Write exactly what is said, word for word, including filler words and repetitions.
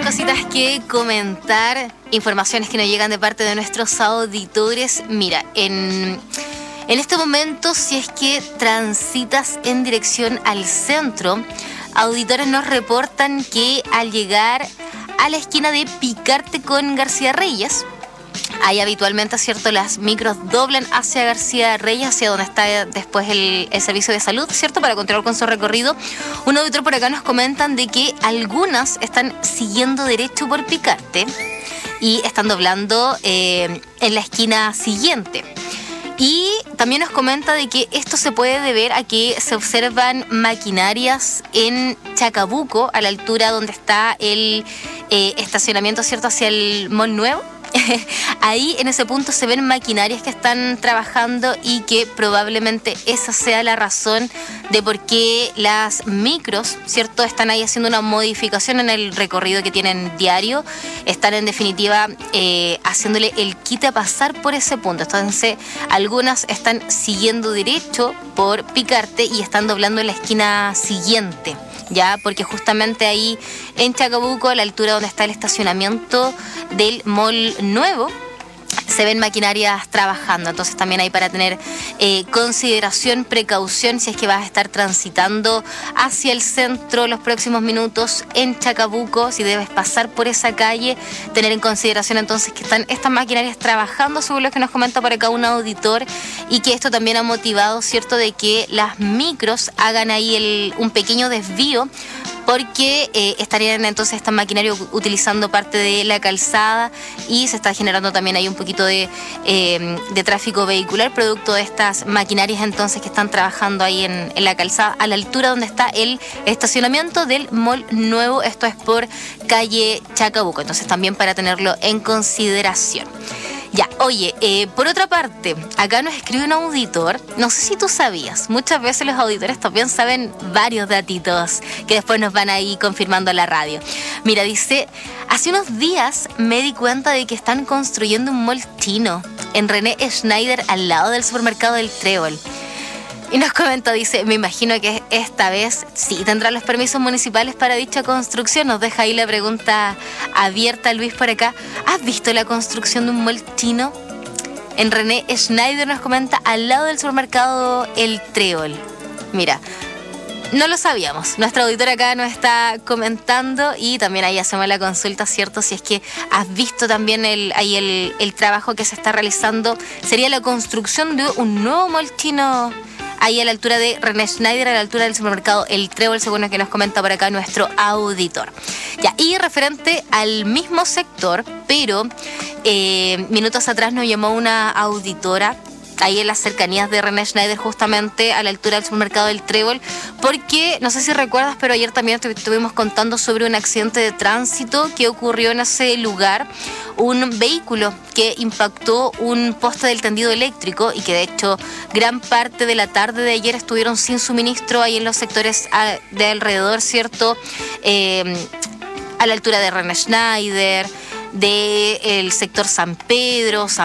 cositas que comentar, informaciones que nos llegan de parte de nuestros auditores. Mira, en, en este momento, si es que transitas en dirección al centro, auditores nos reportan que al llegar a la esquina de Picarte con García Reyes, ahí habitualmente, ¿cierto?, las micros doblan hacia García Reyes, hacia donde está después el, el servicio de salud, ¿cierto?, para continuar con su recorrido. Un auditor por acá nos comentan de que algunas están siguiendo derecho por Picarte y están doblando eh, en la esquina siguiente. Y también nos comenta de que esto se puede deber a que se observan maquinarias en Chacabuco, a la altura donde está el eh, estacionamiento, ¿cierto?, hacia el Mall Nuevo. Ahí en ese punto se ven maquinarias que están trabajando y que probablemente esa sea la razón de por qué las micros, ¿cierto?, están ahí haciendo una modificación en el recorrido que tienen diario. Están en definitiva eh, haciéndole el quite a pasar por ese punto. Entonces algunas están siguiendo derecho por Picarte y están doblando en la esquina siguiente, ya, porque justamente ahí en Chacabuco, a la altura donde está el estacionamiento del Mall Nuevo, se ven maquinarias trabajando. Entonces también hay para tener eh, consideración, precaución, si es que vas a estar transitando hacia el centro los próximos minutos en Chacabuco, si debes pasar por esa calle, tener en consideración entonces que están estas maquinarias trabajando, según lo que nos comenta por acá un auditor, y que esto también ha motivado, ¿cierto?, de que las micros hagan ahí el, un pequeño desvío, porque eh, estarían entonces estas maquinarias utilizando parte de la calzada y se está generando también ahí un poquito de, eh, de tráfico vehicular producto de estas maquinarias entonces que están trabajando ahí en, en la calzada a la altura donde está el estacionamiento del Mall Nuevo. Esto es por calle Chacabuco, entonces también para tenerlo en consideración. Ya, oye, eh, por otra parte, acá nos escribe un auditor, no sé si tú sabías, muchas veces los auditores también saben varios datitos que después nos van ahí confirmando a la radio. Mira, dice, hace unos días me di cuenta de que están construyendo un mall chino en René Schneider al lado del supermercado del Trébol. Y nos comenta, dice, me imagino que esta vez sí tendrá los permisos municipales para dicha construcción. Nos deja ahí la pregunta abierta, Luis, por acá. ¿Has visto la construcción de un mall chino? En René Schneider nos comenta, al lado del supermercado El Trébol. Mira, no lo sabíamos. Nuestra auditora acá nos está comentando y también ahí hacemos la consulta, ¿cierto? Si es que has visto también el, ahí el, el trabajo que se está realizando. Sería la construcción de un nuevo mall chino ahí a la altura de René Schneider, a la altura del supermercado El Trébol, según lo que nos comenta por acá nuestro auditor. Ya, y referente al mismo sector, pero eh, minutos atrás nos llamó una auditora ahí en las cercanías de René Schneider, justamente a la altura del supermercado del Trébol, porque, no sé si recuerdas, pero ayer también estuvimos contando sobre un accidente de tránsito que ocurrió en ese lugar, un vehículo que impactó un poste del tendido eléctrico y que de hecho gran parte de la tarde de ayer estuvieron sin suministro ahí en los sectores de alrededor, ¿cierto?, eh, a la altura de René Schneider, del sector San Pedro, San